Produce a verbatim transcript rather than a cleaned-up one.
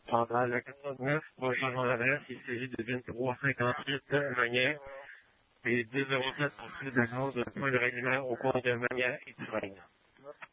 Pendant le quarante-neuf, pas de changement d'adresse, il s'agit de vingt-trois cinquante-huit Magnan et deux zéro sept pour suite de gaz, point de règlement au cours de Magnan et Dufresne.